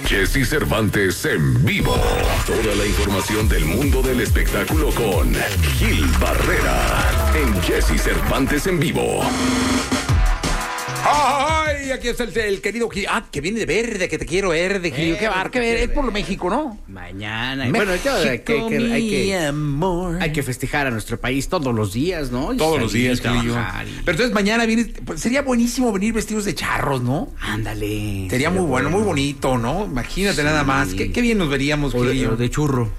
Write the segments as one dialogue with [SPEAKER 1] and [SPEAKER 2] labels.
[SPEAKER 1] Jesse Cervantes en vivo. Toda la información del mundo del espectáculo con Gil Barrera en Jesse Cervantes en vivo.
[SPEAKER 2] ¡Ay! Aquí está el querido Gil. Ah, que viene de verde, que te quiero verde, Gil. Qué bar, que ver. Es por lo México, ¿no?
[SPEAKER 3] Mañana.
[SPEAKER 2] México,
[SPEAKER 3] hay que festejar a nuestro país todos los días, ¿no?
[SPEAKER 2] Todos los días, Gilillo.
[SPEAKER 3] Y...
[SPEAKER 2] Pero entonces mañana vienes. Pues sería buenísimo venir vestidos de charros, ¿no?
[SPEAKER 3] Ándale.
[SPEAKER 2] Sería muy bueno, muy bonito, ¿no? Imagínate nada más. Qué bien nos veríamos, Gilillo.
[SPEAKER 3] De churro.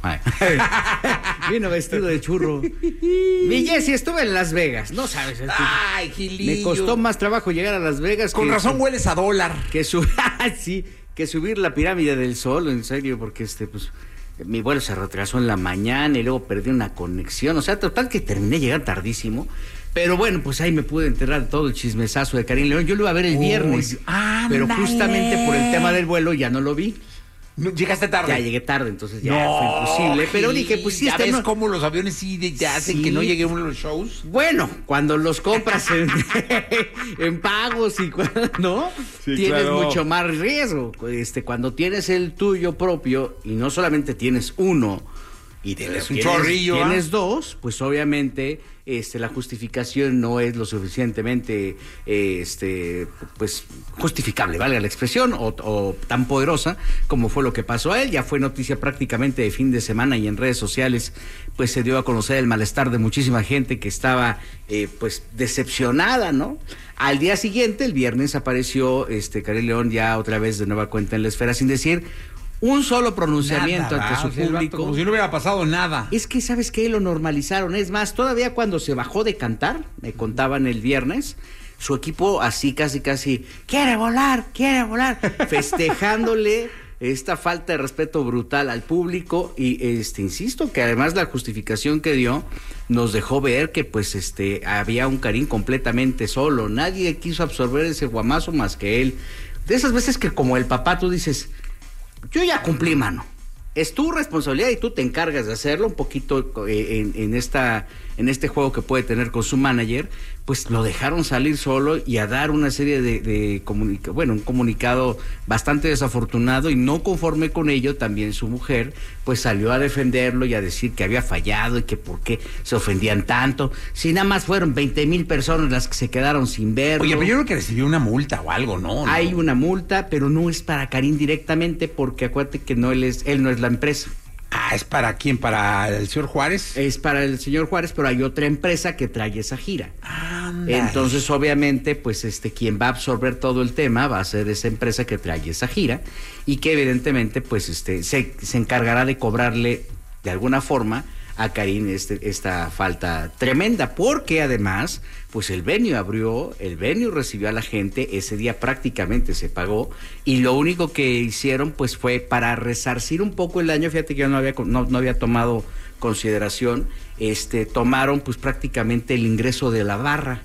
[SPEAKER 3] Vino vestido de churro. Mi Jessy, estuve en Las Vegas, no sabes.
[SPEAKER 2] Ay, Gilillo.
[SPEAKER 3] Me costó más trabajo llegar a Las Vegas.
[SPEAKER 2] Con razón hueles a dólar.
[SPEAKER 3] Que subir la pirámide del Sol, en serio, porque pues mi vuelo se retrasó en la mañana y luego perdí una conexión. O sea, total que terminé llegando tardísimo. Pero bueno, pues ahí me pude enterar todo el chismesazo de Karim León. Yo lo iba a ver el viernes, pero justamente por el tema del vuelo ya no lo vi.
[SPEAKER 2] ¿Llegaste tarde?
[SPEAKER 3] Ya llegué tarde, entonces ya fue imposible. Pero dije, pues sí,
[SPEAKER 2] ¿ya ves cómo los aviones te hacen que no llegue uno de los shows?
[SPEAKER 3] Bueno, cuando los compras en pagos y ¿no? Sí, tienes mucho más riesgo. Cuando tienes el tuyo propio y no solamente tienes uno y
[SPEAKER 2] tienes un chorrillo,
[SPEAKER 3] tienes dos, pues obviamente la justificación no es lo suficientemente pues justificable, valga la expresión, o tan poderosa como fue lo que pasó a él. Ya fue noticia prácticamente de fin de semana y en redes sociales pues se dio a conocer el malestar de muchísima gente que estaba pues decepcionada, ¿no? Al día siguiente, el viernes, apareció Karim León ya otra vez de nueva cuenta en la esfera sin decir un solo pronunciamiento ante su público.
[SPEAKER 2] Como si no hubiera pasado nada.
[SPEAKER 3] Es que, ¿sabes qué? Lo normalizaron. Es más, todavía cuando se bajó de cantar, me contaban el viernes, su equipo así casi, quiere volar, festejándole esta falta de respeto brutal al público. Y insisto, que además la justificación que dio nos dejó ver que pues había un Karim completamente solo. Nadie quiso absorber ese guamazo más que él. De esas veces que como el papá tú dices... Yo ya cumplí, mano. Es tu responsabilidad y tú te encargas de hacerlo un poquito en este juego que puede tener con su manager. Pues lo dejaron salir solo y a dar una serie un comunicado bastante desafortunado, y no conforme con ello, también su mujer pues salió a defenderlo y a decir que había fallado y que por qué se ofendían tanto, si nada más fueron 20,000 personas las que se quedaron sin verlo.
[SPEAKER 2] Oye, pero yo creo que recibió una multa o algo, ¿no?
[SPEAKER 3] Hay una multa, pero no es para Karim directamente, porque acuérdate que él no es la empresa.
[SPEAKER 2] Ah, ¿es para quién? ¿Para el señor Juárez?
[SPEAKER 3] Es para el señor Juárez, pero hay otra empresa que trae esa gira.
[SPEAKER 2] Ándale.
[SPEAKER 3] Entonces, obviamente, pues quien va a absorber todo el tema va a ser esa empresa que trae esa gira, y que evidentemente pues se encargará de cobrarle de alguna forma a Karim esta falta tremenda, porque además pues el venue recibió a la gente, ese día prácticamente se pagó, y lo único que hicieron pues fue para resarcir un poco el daño. Fíjate que yo no había tomado consideración, tomaron pues prácticamente el ingreso de la barra.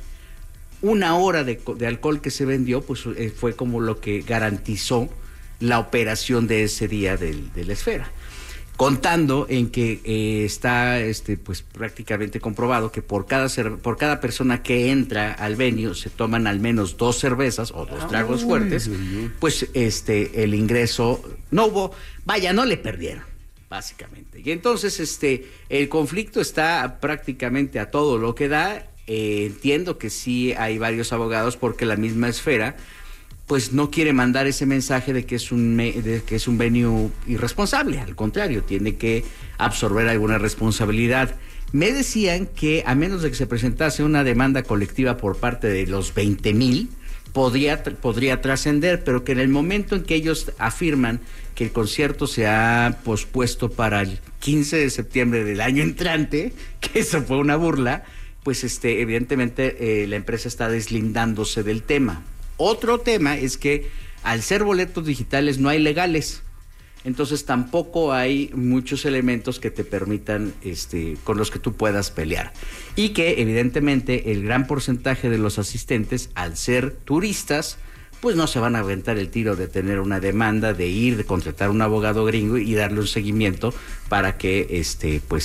[SPEAKER 3] Una hora de alcohol que se vendió pues fue como lo que garantizó la operación de ese día de la esfera. Contando en que está pues prácticamente comprobado que por cada persona que entra al venue se toman al menos 2 cervezas o 2 tragos fuertes, pues el ingreso no hubo, no le perdieron, básicamente. Y entonces el conflicto está prácticamente a todo lo que da. Entiendo que sí hay varios abogados, porque la misma esfera pues no quiere mandar ese mensaje de que es un venue irresponsable. Al contrario, tiene que absorber alguna responsabilidad. Me decían que a menos de que se presentase una demanda colectiva por parte de los 20,000, podría trascender, pero que en el momento en que ellos afirman que el concierto se ha pospuesto para el 15 de septiembre del año entrante, que eso fue una burla, pues evidentemente la empresa está deslindándose del tema. Otro tema es que al ser boletos digitales no hay legales, entonces tampoco hay muchos elementos que te permitan con los que tú puedas pelear, y que evidentemente el gran porcentaje de los asistentes, al ser turistas, pues no se van a aventar el tiro de tener una demanda, de contratar un abogado gringo y darle un seguimiento para que pues